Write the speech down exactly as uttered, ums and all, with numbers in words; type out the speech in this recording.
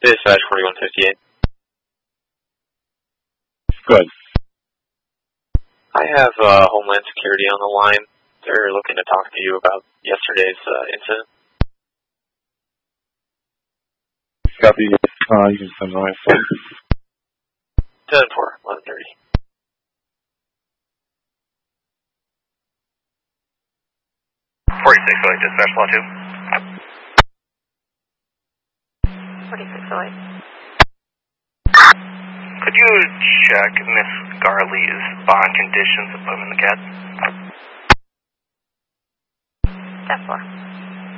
Dispatch forty-one fifty-eight. Good. I have uh, Homeland Security on the line. They're looking to talk to you about yesterday's uh, incident. Copy. Uh, you can send my phone. ten four, eleven thirty. forty-six oh eight, dispatch law two. forty-six oh eight. Could you check Miss Garley's bond conditions of putting in the cat? ten four.